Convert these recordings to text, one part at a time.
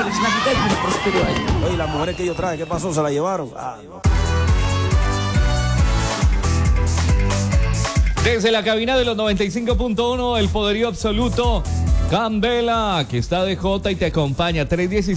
feliz Navidad y un próspero año. Oye, las mujeres que yo traje, ¿qué pasó? ¿Se la llevaron? Desde la cabina de los 95.1, el poderío absoluto, Candela, que está de Jota y te acompaña,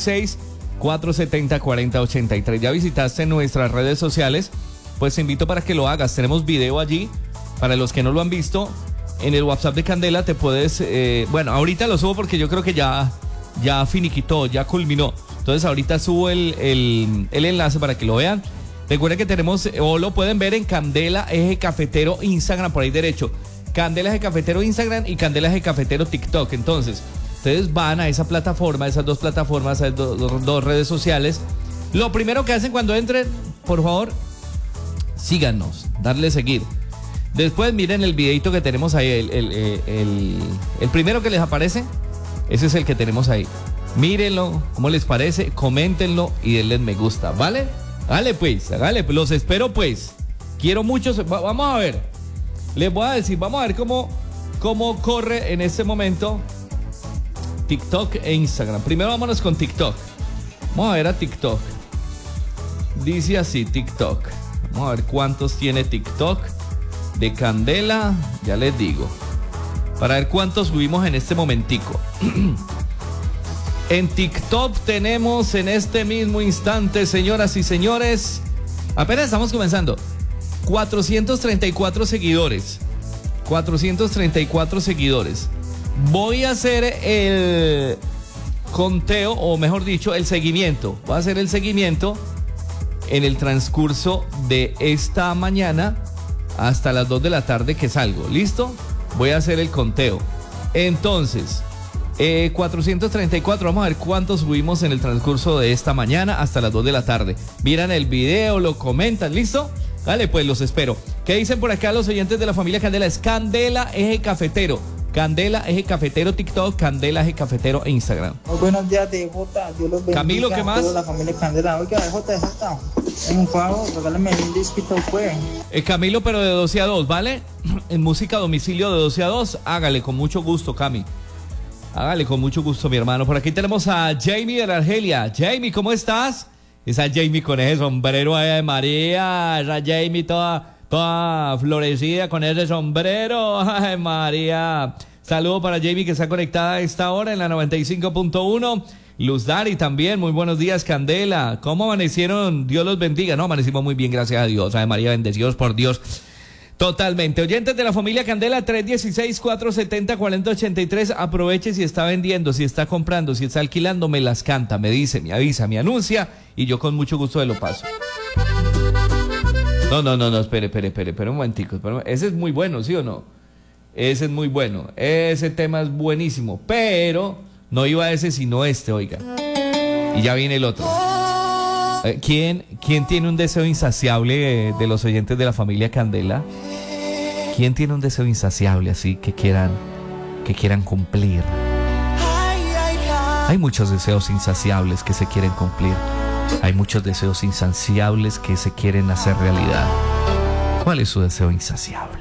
316-470-4083. ¿Ya visitaste nuestras redes sociales? Pues te invito para que lo hagas. Tenemos video allí. Para los que no lo han visto, en el WhatsApp de Candela te puedes... bueno, ahorita lo subo porque yo creo que ya finiquitó, ya culminó. Entonces ahorita subo el enlace para que lo vean. Recuerden que tenemos, o lo pueden ver en Candela Eje Cafetero Instagram, por ahí derecho. Candela Eje Cafetero Instagram y Candela Eje Cafetero TikTok. Entonces, ustedes van a esa plataforma, esas dos plataformas, esas dos redes sociales. Lo primero que hacen cuando entren, por favor, síganos, darle seguir. Después miren el videito que tenemos ahí, el primero que les aparece, ese es el que tenemos ahí. Mírenlo, cómo les parece, coméntenlo y denle me gusta, ¿vale? Dale pues, los espero pues. Quiero mucho, vamos a ver. Les voy a decir, vamos a ver cómo corre en este momento TikTok e Instagram. Primero vámonos con TikTok. Vamos a ver a TikTok. Dice así, TikTok. Vamos a ver cuántos tiene TikTok de Candela, ya les digo. Para ver cuántos subimos en este momentico. En TikTok tenemos en este mismo instante, señoras y señores, apenas estamos comenzando, 434 seguidores. 434 seguidores. Voy a hacer el conteo, o mejor dicho, el seguimiento. Voy a hacer el seguimiento en el transcurso de esta mañana hasta las 2 de la tarde que salgo. ¿Listo? Voy a hacer el conteo. Entonces... 434, vamos a ver cuántos subimos en el transcurso de esta mañana hasta las 2 de la tarde. Miran el video, lo comentan, ¿listo? Dale, pues los espero. ¿Qué dicen por acá los oyentes de la familia Candela? Es Candela Eje Cafetero. Candela Eje Cafetero TikTok, Candela Eje Cafetero Instagram. Muy buenos días, DJ. Dios los bendiga. Camilo, ¿qué más? La familia Candela. Oiga, DJ, en un favor, regálame un disquito, pues. Camilo, pero de 12 a 2, ¿vale? En música a domicilio de 12 a 2, hágale con mucho gusto, Cami. Hágale con mucho gusto, mi hermano. Por aquí tenemos a Jamie de la Argelia. Jamie, ¿cómo estás? Esa Jamie con ese sombrero de María. Esa Jamie toda florecida con ese sombrero. Ay, María. Saludo para Jamie que está conectada a esta hora en la 95.1. Luz Dari también. Muy buenos días, Candela. ¿Cómo amanecieron? Dios los bendiga. No, amanecimos muy bien, gracias a Dios. Ay, María, bendecidos por Dios. Totalmente. Oyentes de la familia Candela, 316-470-4083. Aproveche si está vendiendo, si está comprando, si está alquilando, me las canta, me dice, me avisa, me anuncia y yo con mucho gusto se lo paso. No, espere un momentico. Ese es muy bueno, ¿sí o no? Ese es muy bueno. Ese tema es buenísimo, pero no iba a ese sino este, oiga. Y ya viene el otro. ¿Quién tiene un deseo insaciable de los oyentes de la familia Candela? ¿Quién tiene un deseo insaciable así que quieran cumplir? Hay muchos deseos insaciables que se quieren cumplir. Hay muchos deseos insaciables que se quieren hacer realidad. ¿Cuál es su deseo insaciable?